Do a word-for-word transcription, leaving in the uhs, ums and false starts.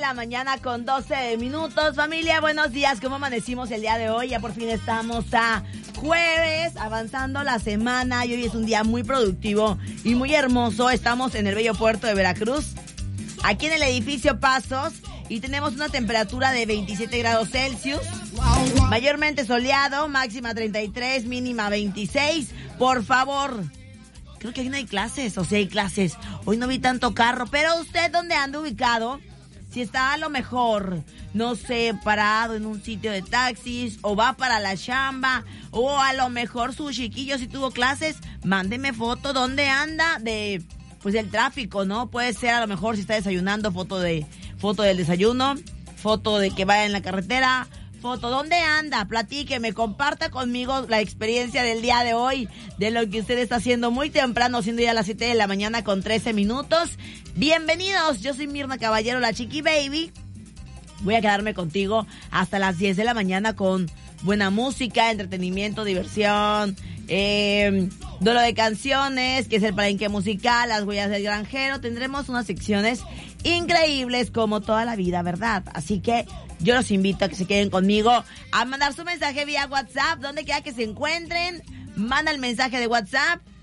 la mañana con doce minutos. Familia, buenos días. ¿Cómo amanecimos el día de hoy? Ya por fin estamos a jueves, avanzando la semana. Y hoy es un día muy productivo y muy hermoso. Estamos en el bello puerto de Veracruz, aquí en el edificio Pasos. Y tenemos una temperatura de veintisiete grados Celsius. Mayormente soleado, máxima treinta y tres, mínima veintiséis. Por favor, creo que hoy no hay clases, o sea, hay clases. Hoy no vi tanto carro, pero ¿usted dónde anda ubicado? Si está a lo mejor, no sé, parado en un sitio de taxis, o va para la chamba, o a lo mejor su chiquillo si tuvo clases, mándeme foto dónde anda de, pues, del tráfico, ¿no? Puede ser a lo mejor si está desayunando, foto de, foto del desayuno, foto de que vaya en la carretera, foto, ¿dónde anda? Platíqueme, comparta conmigo la experiencia del día de hoy, de lo que usted está haciendo muy temprano, siendo ya las siete de la mañana con trece minutos. Bienvenidos, yo soy Mirna Caballero, la Chiqui Baby. Voy a quedarme contigo hasta las diez de la mañana con buena música, entretenimiento, diversión, eh, duelo de canciones, que es el palenque musical, las huellas del granjero. Tendremos unas secciones increíbles como toda la vida, ¿verdad? Así que yo los invito a que se queden conmigo, a mandar su mensaje vía WhatsApp, donde quiera que se encuentren. Manda el mensaje de WhatsApp